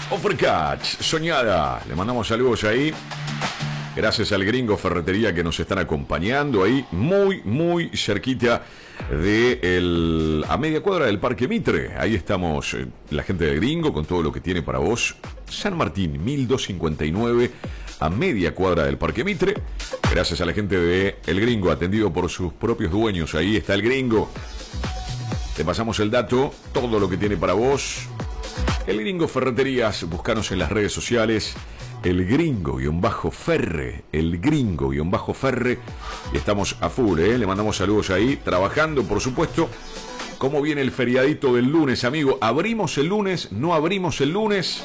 Offercatch, soñada. Le mandamos saludos ahí. Gracias al Gringo Ferretería que nos están acompañando ahí, muy cerquita de a media cuadra del Parque Mitre. Ahí estamos, la gente del Gringo con todo lo que tiene para vos. San Martín, 1259, a media cuadra del Parque Mitre. Gracias a la gente de El Gringo, atendido por sus propios dueños. Ahí está El Gringo. Te pasamos el dato, todo lo que tiene para vos. El Gringo Ferreterías, buscanos en las redes sociales. El Gringo-Ferre, el Gringo-Ferre, y estamos a full, le mandamos saludos ahí, trabajando, por supuesto. ¿Cómo viene el feriadito del lunes, amigo? ¿Abrimos el lunes? ¿No abrimos el lunes?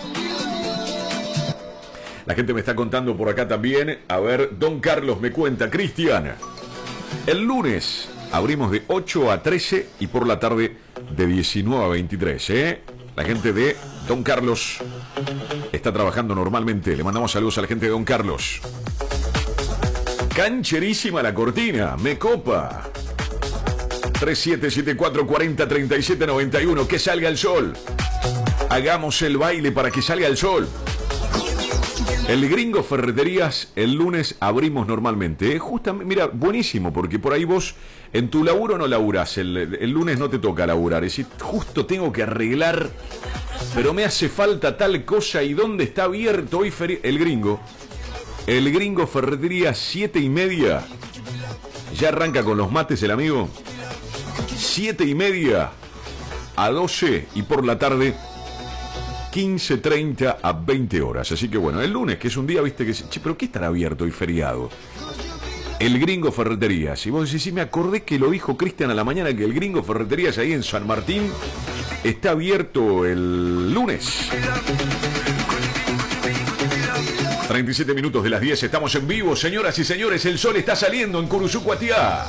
La gente me está contando por acá también. A ver, Don Carlos me cuenta, Cristiana. El lunes abrimos de 8 a 13 y por la tarde de 19 a 23, La gente de Don Carlos está trabajando normalmente. Le mandamos saludos a la gente de Don Carlos. Cancherísima la cortina. Me copa. 3774403791. Que salga el sol. Hagamos el baile para que salga el sol. El Gringo Ferreterías, el lunes abrimos normalmente. Justamente, mira, buenísimo, porque por ahí vos en tu laburo no laburás. El lunes no te toca laburar. Es decir, justo tengo que arreglar, pero me hace falta tal cosa. ¿Y dónde está abierto hoy el Gringo? El Gringo Ferreterías, 7:30. Ya arranca con los mates el amigo. 7:30 a 12 y por la tarde 15:30 a 20 horas. Así que bueno, el lunes, que es un día, viste que... Che, pero ¿qué estará abierto hoy feriado? El Gringo Ferreterías. Y vos decís, sí, me acordé que lo dijo Cristian a la mañana, que el Gringo Ferreterías ahí en San Martín está abierto el lunes. 37 minutos de las 10, estamos en vivo, señoras y señores. El sol está saliendo en Curuzucuatiá.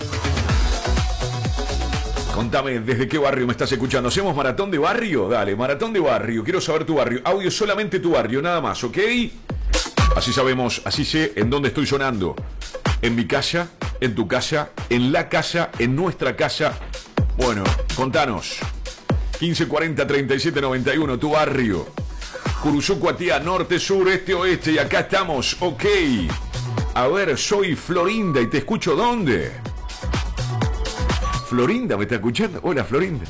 Contame, ¿desde qué barrio me estás escuchando? ¿Hacemos maratón de barrio? Dale, maratón de barrio. Quiero saber tu barrio. Audio solamente tu barrio, nada más, ¿ok? Así sabemos, así sé en dónde estoy sonando. En mi casa, en tu casa, en la casa, en nuestra casa. Bueno, contanos. 1540-3791, tu barrio. Curuzucuatiá, norte, sur, este, oeste. Y acá estamos, ok. A ver, soy Florinda y te escucho ¿dónde? Florinda, ¿me está escuchando? Hola, Florinda.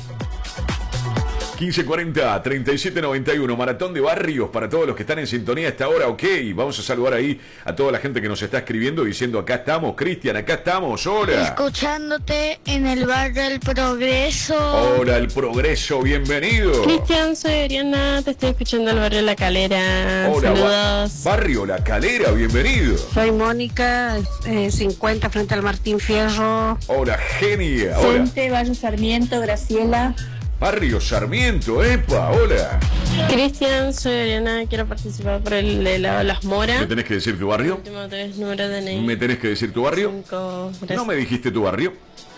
1540-3791, maratón de barrios para todos los que están en sintonía a esta hora, ok. Vamos a saludar ahí a toda la gente que nos está escribiendo diciendo, acá estamos, Cristian, acá estamos, hola. Escuchándote en el barrio El Progreso. Hola, El Progreso, bienvenido. Cristian, soy Ariana, te estoy escuchando en el barrio La Calera. Hola, saludos. Barrio La Calera, bienvenido. Soy Mónica, 50 frente al Martín Fierro. Hola, genia, hola. Gente, Barrio Sarmiento, Graciela. Barrio Sarmiento, epa, hola. Cristian, soy Ariana, quiero participar por el helado de las moras. ¿Me tenés que decir tu barrio? Último 3 números de DNI. ¿Me tenés que decir tu barrio? 5, ¿No me dijiste tu barrio?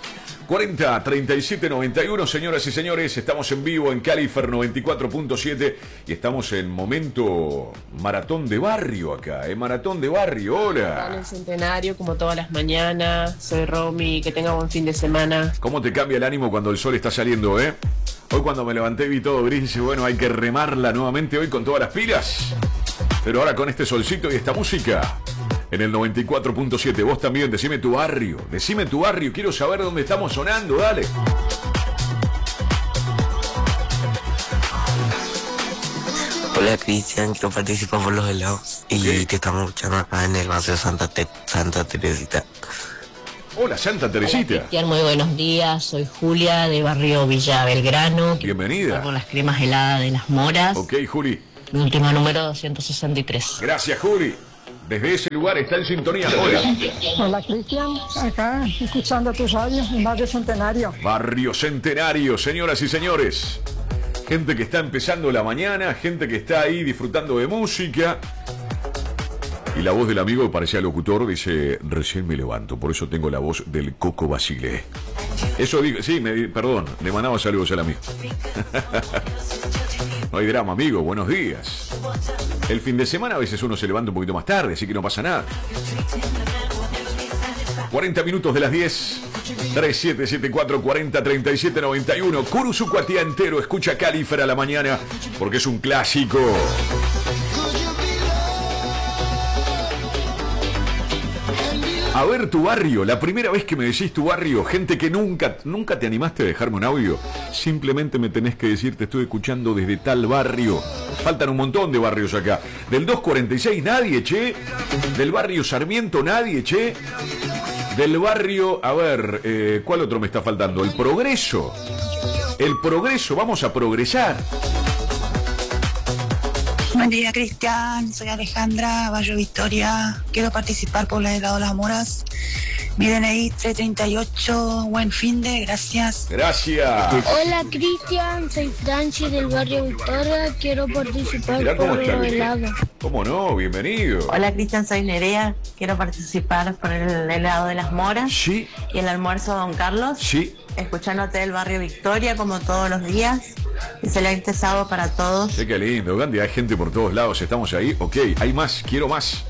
40-37-91, señoras y señores, estamos en vivo en Califer 94.7 y estamos en momento maratón de barrio acá, maratón de barrio, hola. En el centenario, como todas las mañanas, soy Romy, que tenga buen fin de semana. ¿Cómo te cambia el ánimo cuando el sol está saliendo, Hoy cuando me levanté vi todo gris y dije, bueno, hay que remarla nuevamente hoy con todas las pilas. Pero ahora con este solcito y esta música, en el 94.7, vos también, decime tu barrio, quiero saber dónde estamos sonando, dale. Hola Cristian, quiero participar por los helados y te estamos escuchando acá en el barrio Santa Teresita. Hola Santa Teresita. Cristian, muy buenos días, soy Julia de barrio Villa Belgrano. Bienvenida. Por las cremas heladas de las moras. Ok, Juli. Mi último número 263. Gracias, Juli. Desde ese lugar está en sintonía. Hola. Hola Cristian, acá escuchando tus radios en Barrio Centenario. Barrio Centenario, señoras y señores. Gente que está empezando la mañana, gente que está ahí disfrutando de música. Y la voz del amigo que parecía locutor dice, recién me levanto, por eso tengo la voz del Coco Basile. Eso digo, sí, perdón, le mandaba saludos al amigo. No hay drama, amigo, buenos días. El fin de semana a veces uno se levanta un poquito más tarde, así que no pasa nada. 40 minutos de las 10. 3774 40 37 91. Curuzucuatía entero, escucha Califer a la mañana, porque es un clásico. A ver tu barrio, la primera vez que me decís tu barrio, gente que nunca te animaste a dejarme un audio, simplemente me tenés que decir, te estoy escuchando desde tal barrio. Faltan un montón de barrios acá. Del 246 nadie, che. Del barrio Sarmiento nadie, che. Del barrio, a ver, ¿cuál otro me está faltando? El Progreso. El Progreso, vamos a progresar. Buen día, Cristian. Soy Alejandra, Barrio Victoria. Quiero participar por la helado Las Moras. Mi DNI 338. Buen fin de, gracias. Gracias. Hola Cristian, soy Franchi del barrio Victoria. Quiero participar Mirá por cómo está el bien. helado. ¿Cómo no? Bienvenido. Hola Cristian, soy Nerea. Quiero participar por el helado de las Moras Sí, y el almuerzo Don Carlos. sí. Escuchándote del barrio Victoria como todos los días. Excelente sábado para todos. Sí, qué lindo, Gandhi. Hay gente por todos lados. Estamos ahí. Ok, hay más. Quiero más.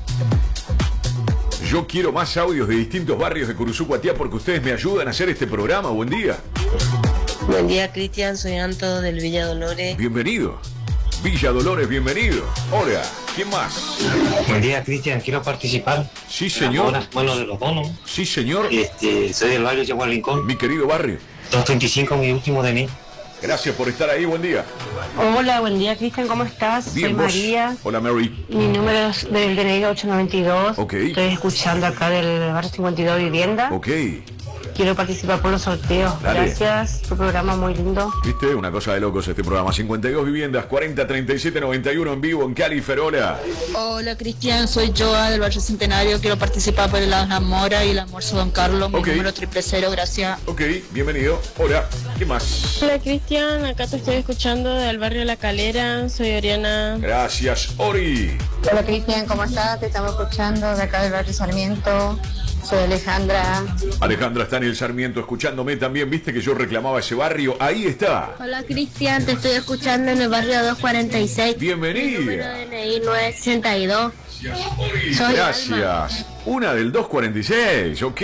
Yo quiero más audios de distintos barrios de Curuzucuatía porque ustedes me ayudan a hacer este programa. Buen día. Buen día, Cristian. Soy Anto del Villa Dolores. Bienvenido. Villa Dolores, bienvenido. Hola, ¿quién más? Buen día, Cristian, quiero participar. Sí, señor. Bueno, de los donos. Sí, señor. Soy del barrio Yaguar Rincón. Mi querido barrio. 235, mi último DNI. Gracias por estar ahí. Buen día. Hola, buen día, Cristian, ¿cómo estás? Bien, Soy vos. María. Hola, Mary. Mi número es del DNI 892. Ok. Estoy escuchando acá del barrio 52 Vivienda. Ok. Quiero participar por los sorteos. Dale. Gracias, tu programa muy lindo. ¿Viste? Una cosa de locos este programa. 52 viviendas, 40 37 91 en vivo en Cali, Ferola. Hola Cristian, soy Joa del barrio Centenario, quiero participar por el helado La Mora y el almuerzo Don Carlos, mi Ok. número 000, gracias. Ok, bienvenido. Hola, ¿qué más? Hola, Cristian. Acá te estoy escuchando del barrio La Calera. Soy Oriana. Gracias, Ori. Hola, Cristian, ¿cómo estás? Te estamos escuchando de acá del barrio Sarmiento. Soy Alejandra. Alejandra está en el Sarmiento escuchándome también. ¿Viste que yo reclamaba ese barrio? Ahí está. Hola Cristian, te estoy escuchando en el barrio 246. Bienvenida. DNI 962. Soy Gracias. Una del 246, ok.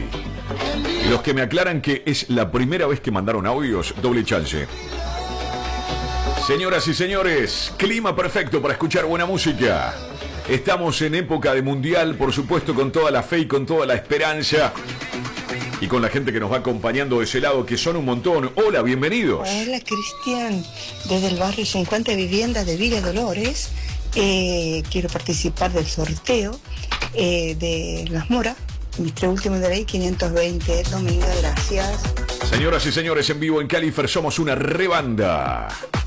Y los que me aclaran que es la primera vez que mandaron audios, doble chance. Señoras y señores, clima perfecto para escuchar buena música. Estamos en época de mundial, por supuesto, con toda la fe y con toda la esperanza. Y con la gente que nos va acompañando de ese lado, que son un montón. Hola, bienvenidos. Hola, Cristian. Desde el barrio 50 Vivienda de Villa Dolores. Quiero participar del sorteo de Las Moras. Mis tres últimos de ley, 520. Dominga, gracias. Señoras y señores, en vivo en Califer somos una rebanda.